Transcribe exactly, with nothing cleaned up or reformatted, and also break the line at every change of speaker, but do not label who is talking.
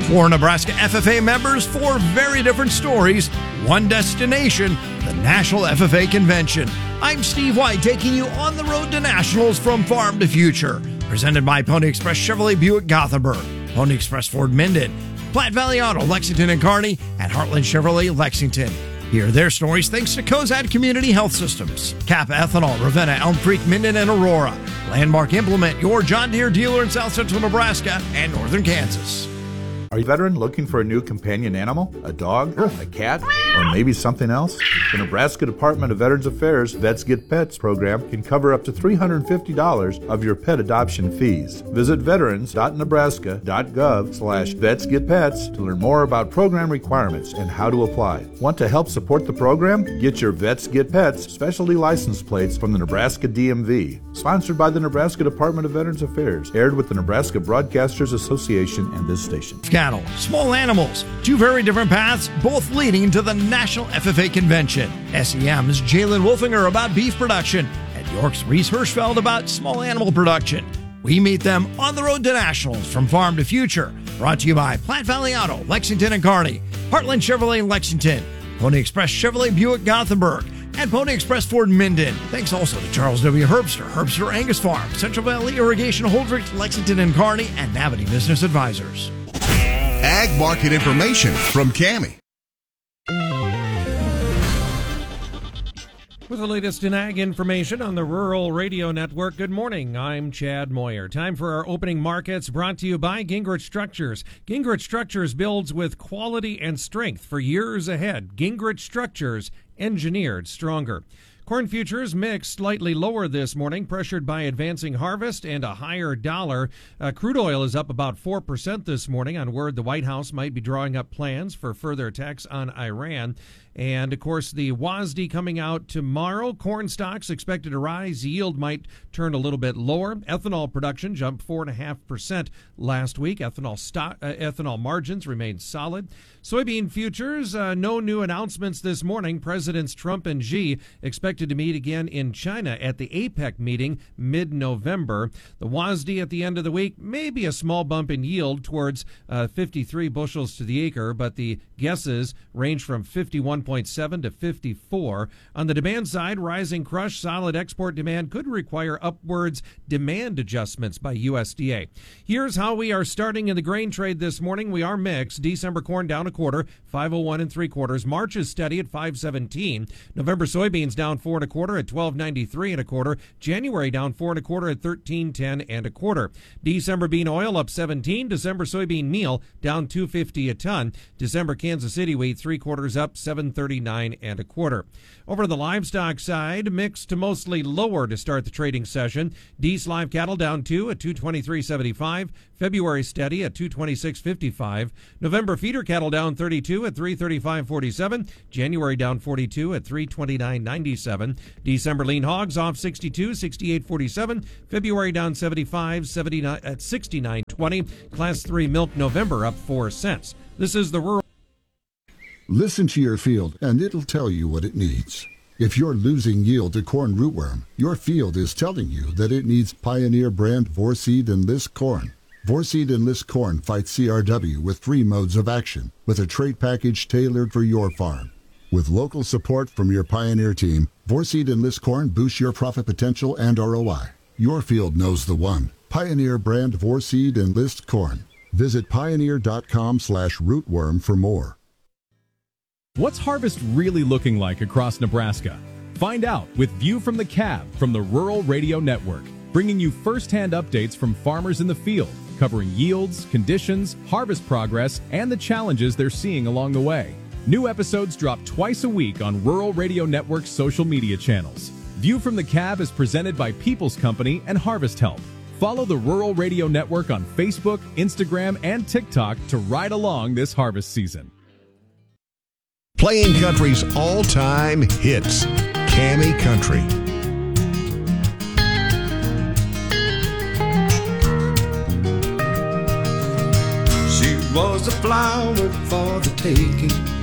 Four Nebraska F F A members, four very different stories, one destination, the National F F A Convention. I'm Steve White, taking you on the road to nationals from farm to future. Presented by Pony Express Chevrolet Buick Gothenburg, Pony Express Ford Minden, Platte Valley Auto Lexington and Kearney, and Heartland Chevrolet Lexington. Hear their stories thanks to Cozad Community Health Systems, Kappa Ethanol, Ravenna, Elm Creek, Minden, and Aurora. Landmark Implement, your John Deere dealer in South Central Nebraska and Northern Kansas.
Are you a veteran looking for a new companion animal? A dog? A cat? Or maybe something else? The Nebraska Department of Veterans Affairs Vets Get Pets program can cover up to three hundred fifty dollars of your pet adoption fees. Visit veterans.nebraska.gov slash vetsgetpets to learn more about program requirements and how to apply. Want to help support the program? Get your Vets Get Pets specialty license plates from the Nebraska D M V. Sponsored by the Nebraska Department of Veterans Affairs. Aired with the Nebraska Broadcasters Association and this station.
Cattle, small animals, two very different paths, both leading to the National F F A Convention. S E M's Jalen Wolfinger about beef production, and York's Reese Hirschfeld about small animal production. We meet them on the road to nationals from farm to future. Brought to you by Platte Valley Auto, Lexington and Kearney, Heartland Chevrolet Lexington, Pony Express Chevrolet Buick Gothenburg, and Pony Express Ford Minden. Thanks also to Charles W. Herbster, Herbster Angus Farm, Central Valley Irrigation Holdrege, Lexington and Kearney, and Navity Business Advisors.
Ag market information from Cami.
With the latest in ag information on the Rural Radio Network, good morning. I'm Chad Moyer. Time for our opening markets, brought to you by Gingrich Structures. Gingrich Structures builds with quality and strength for years ahead. Gingrich Structures, engineered stronger. Corn futures mixed slightly lower this morning, pressured by advancing harvest and a higher dollar. Uh, crude oil is up about four percent this morning on word the White House might be drawing up plans for further attacks on Iran. And, of course, the W A S D coming out tomorrow. Corn stocks expected to rise. Yield might turn a little bit lower. Ethanol production jumped four point five percent last week. Ethanol stock, uh, ethanol margins remained solid. Soybean futures, uh, no new announcements this morning. Presidents Trump and Xi expected to meet again in China at the APEC meeting mid-November. The W A S D at the end of the week, maybe a small bump in yield towards uh, fifty-three bushels to the acre, but the guesses range from fifty-one point seven to fifty-four. On the demand side, rising crush solid export demand could require upwards demand adjustments by U S D A. Here's how we are starting in the grain trade this morning. We are mixed. December corn down a quarter, five oh one and three quarters. March is steady at five seventeen. November soybeans down four and a quarter at twelve ninety-three and a quarter. January down four and a quarter at thirteen ten and a quarter. December bean oil up seventeen. December soybean meal down two fifty a ton. December Kansas City wheat three quarters up seven thirty-nine and a quarter. Over to the livestock side, mixed to mostly lower to start the trading session. Dees live cattle down two at two twenty-three seventy-five. February steady at two twenty-six fifty-five. November feeder cattle down thirty-two at three thirty-five forty-seven. January down forty-two at three twenty-nine ninety-seven. December lean hogs off sixty-two sixty-eight forty-seven. February down seventy-five seventy-nine at sixty-nine twenty. Class three milk November up four cents. This is the rural.
Listen to your field, and it'll tell you what it needs. If you're losing yield to corn rootworm, your field is telling you that it needs Pioneer brand Vorseed Enlist corn. Vorseed Enlist corn fights C R W with three modes of action, with a trait package tailored for your farm. With local support from your Pioneer team, Vorseed Enlist corn boosts your profit potential and R O I. Your field knows the one. Pioneer brand Vorseed Enlist corn. Visit pioneer.com slash rootworm for more.
What's harvest really looking like across Nebraska? Find out with View from the Cab from the Rural Radio Network, bringing you first-hand updates from farmers in the field, covering yields, conditions, harvest progress, and the challenges they're seeing along the way. New episodes drop twice a week on Rural Radio Network's social media channels. View from the Cab is presented by People's Company and Harvest Help. Follow the Rural Radio Network on Facebook, Instagram, and TikTok to ride along this harvest season.
Playing country's all-time hits, Cami Country.
She was a flower for the taking,